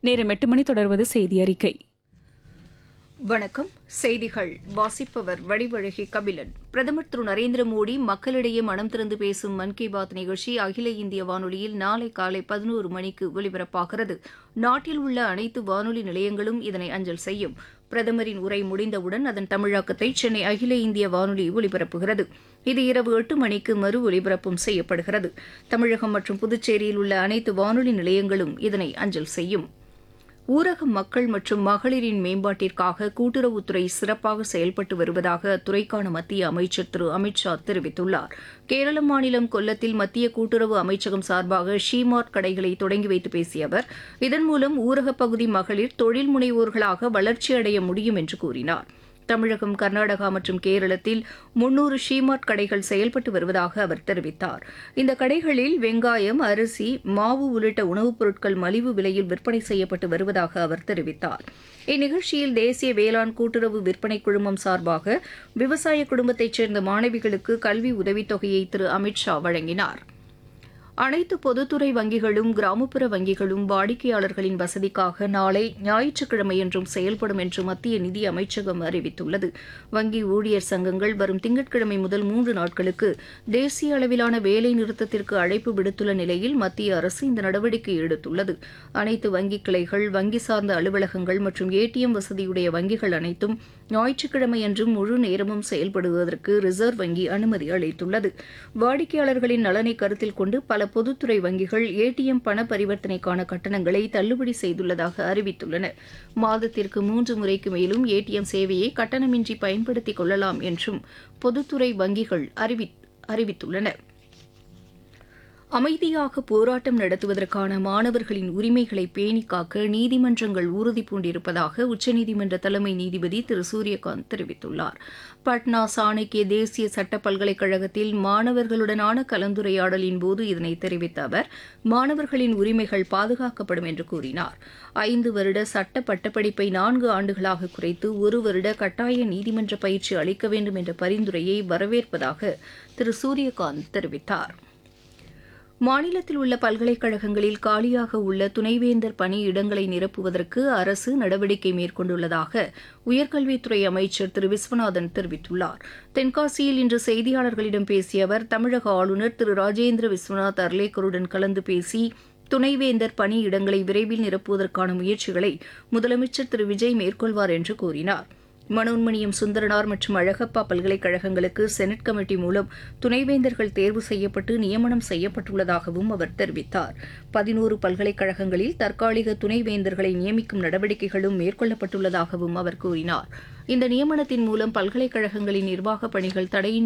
நேரம் 8 மணி. தொடர்வது செய்தி அறிக்கை. வணக்கம். செய்திகள் வாசிப்பவர் வடிவழகி கபிலன். பிரதமர் திரு நரேந்திர மோடி மக்களிடையே மனம் திறந்து பேசும் மன் கி பாத் நிகழ்ச்சி அகில இந்திய வானொலியில் நாளை காலை 11 மணிக்கு ஒலிபரப்பாகிறது. நாட்டில் உள்ள அனைத்து வானொலி நிலையங்களும் இதனை அஞ்சல் செய்யும். பிரதமரின் உரை முடிந்தவுடன் அதன் தமிழாக்கத்தை சென்னை அகில இந்திய வானொலி ஒலிபரப்புகிறது. இது இரவு 8 மணிக்கு மறு ஒலிபரப்பும் செய்யப்படுகிறது. தமிழகம் மற்றும் புதுச்சேரியில் உள்ள அனைத்து வானொலி நிலையங்களும் இதனை அஞ்சல் செய்யும். ஊரக மக்கள் மற்றும் மகளிரின் மேம்பாட்டிற்காக கூட்டுறவுத்துறை சிறப்பாக செயல்பட்டு வருவதாக அத்துறைக்கான மத்திய அமைச்சர் திரு அமித் ஷா தெரிவித்துள்ளார். கேரள மாநிலம் கொல்லத்தில் மத்திய கூட்டுறவு அமைச்சகம் சார்பாக ஷீமார்ட் கடைகளை தொடங்கி வைத்து பேசிய அவர், இதன் மூலம் ஊரகப் பகுதி மகளிர் தொழில் முனைவோர்களாக வளர்ச்சியடைய முடியும் என்று கூறினார். தமிழகம், கர்நாடகா மற்றும் கேரளத்தில் 300 ஷீமார்ட் கடைகள் செயல்பட்டு வருவதாக அவர் தெரிவித்தார். இந்த கடைகளில் வெங்காயம், அரிசி, மாவு உள்ளிட்ட உணவுப் பொருட்கள் மலிவு விலையில் விற்பனை செய்யப்பட்டு வருவதாக அவர் தெரிவித்தார். இந்நிகழ்ச்சியில் தேசிய வேளாண் கூட்டுறவு விற்பனை குழுமம் சார்பாக விவசாய குடும்பத்தைச் சேர்ந்த மாணவிகளுக்கு கல்வி உதவித்தொகையை திரு அமித் ஷா வழங்கினார். அனைத்து பொதுத்துறை வங்கிகளும் கிராமப்புற வங்கிகளும் வாடிக்கையாளர்களின் வசதிக்காக நாளை ஞாயிற்றுக்கிழமையன்றும் செயல்படும் என்று மத்திய நிதி அமைச்சகம் அறிவித்துள்ளது. வங்கி ஊழியர் சங்கங்கள் வரும் திங்கட்கிழமை முதல் 3 நாட்களுக்கு தேசிய அளவிலான வேலை நிறுத்தத்திற்கு அழைப்பு விடுத்துள்ள நிலையில் மத்திய அரசு இந்த நடவடிக்கை எடுத்துள்ளது. அனைத்து வங்கிக் கிளைகள், வங்கி சார்ந்த அலுவலகங்கள் மற்றும் ஏடிஎம் வசதியுடைய வங்கிகள் அனைத்தும் ஞாயிற்றுக்கிழமையன்றும் முழு நேரமும் செயல்படுவதற்கு ரிசர்வ் வங்கி அனுமதி அளித்துள்ளது. வாடிக்கையாளர்களின் நலனை கருத்தில் கொண்டு பல பொதுத்துறை வங்கிகள் ஏடிஎம் பண பரிவர்த்தனைக்கான கட்டணங்களை தள்ளுபடி செய்துள்ளதாக அறிவித்துள்ளன. மாதத்திற்கு 3 முறைக்கு மேலும் ஏடிஎம் சேவையை கட்டணமின்றி பயன்படுத்திக் கொள்ளலாம் என்றும் பொதுத்துறை வங்கிகள் அறிவித்துள்ளன. அமைதியாக போராட்டம் நடத்துவதற்கான மாணவர்களின் உரிமைகளை பேணிக் காக்க நீதிமன்றங்கள் உறுதிபூண்டிருப்பதாக உச்சநீதிமன்ற தலைமை நீதிபதி திரு சூரியகாந்த் தெரிவித்துள்ளார். பட்னா சாணக்கிய தேசிய சட்ட பல்கலைக்கழகத்தில் மாணவர்களுடனான கலந்துரையாடலின் போது இதனை தெரிவித்த அவர், மாணவர்களின் உரிமைகள் பாதுகாக்கப்படும் என்று கூறினார். 5 வருட சட்ட பட்டப்படிப்பை 4 ஆண்டுகளாக குறைத்து 1 வருட கட்டாய நீதிமன்ற பயிற்சி அளிக்க வேண்டும் என்ற பரிந்துரையை வரவேற்பதாக திரு சூரியகாந்த் தெரிவித்தார். மாநிலத்தில் உள்ள பல்கலைக்கழகங்களில் காலியாக உள்ள துணைவேந்தர் பணி இடங்களை நிரப்புவதற்கு அரசு நடவடிக்கை மேற்கொண்டுள்ளதாக உயர்கல்வித்துறை அமைச்சர் திரு விஸ்வநாதன் தெரிவித்துள்ளார். தென்காசியில் இன்று செய்தியாளர்களிடம் பேசிய அவர், தமிழக ஆளுநர் திரு ராஜேந்திர விஸ்வநாத் அர்லேக்கருடன் கலந்து பேசி துணைவேந்தர் பணி இடங்களை விரைவில் நிரப்புவதற்கான முயற்சிகளை முதலமைச்சர் திரு விஜய் மேற்கொள்வார் என்று கூறினார். மனோன்மணியம் சுந்தரனார் மற்றும் அழகப்பா பல்கலைக்கழகங்களுக்கு செனட் கமிட்டி மூலம் துணைவேந்தர்கள் தேர்வு செய்யப்பட்டு நியமனம் செய்யப்பட்டுள்ளதாகவும் அவர் தெரிவித்தார். 11 பல்கலைக்கழகங்களில் தற்காலிக துணைவேந்தர்களை நியமிக்கும் நடவடிக்கைகளும் மேற்கொள்ளப்பட்டுள்ளதாகவும் அவர் கூறினார். இந்த நியமனத்தின் மூலம் பல்கலைக்கழகங்களின் நிர்வாகப் பணிகள் தடையின்றி